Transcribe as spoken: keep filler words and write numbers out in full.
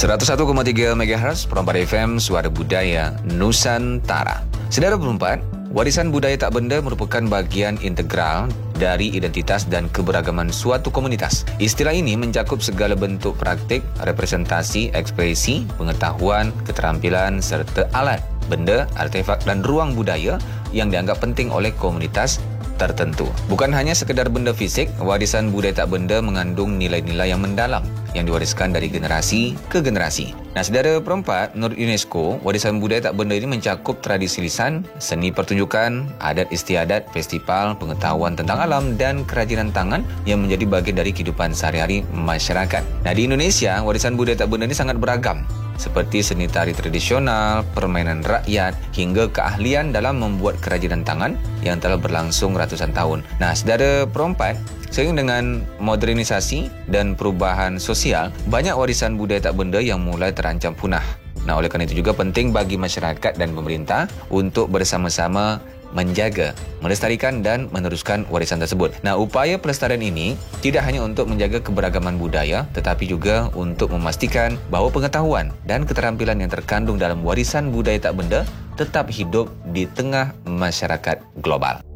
seratus satu koma tiga megahertz Perempat F M, Suara Budaya Nusantara. Saudara Perempat, warisan budaya tak benda merupakan bagian integral dari identitas dan keberagaman suatu komunitas. Istilah ini mencakup segala bentuk praktik, representasi, ekspresi, pengetahuan, keterampilan serta alat, benda, artefak dan ruang budaya yang dianggap penting oleh komunitas tertentu. Bukan hanya sekedar benda fisik, warisan budaya tak benda mengandung nilai-nilai yang mendalam yang diwariskan dari generasi ke generasi. Nah, saudara Perempat, menurut UNESCO, warisan budaya tak benda ini mencakup tradisi lisan, seni pertunjukan, adat istiadat, festival, pengetahuan tentang alam dan kerajinan tangan yang menjadi bagian dari kehidupan sehari-hari masyarakat. Nah, di Indonesia, warisan budaya tak benda ini sangat beragam, seperti seni tari tradisional, permainan rakyat, hingga keahlian dalam membuat kerajinan tangan yang telah berlangsung ratusan tahun. Nah, saudara Perempat, seiring dengan modernisasi dan perubahan sosial, banyak warisan budaya tak benda yang mulai terancam punah. Nah, oleh kerana itu juga penting bagi masyarakat dan pemerintah untuk bersama-sama menjaga, melestarikan dan meneruskan warisan tersebut. Nah, upaya pelestarian ini tidak hanya untuk menjaga keberagaman budaya, tetapi juga untuk memastikan bahawa pengetahuan dan keterampilan yang terkandung dalam warisan budaya tak benda tetap hidup di tengah masyarakat global.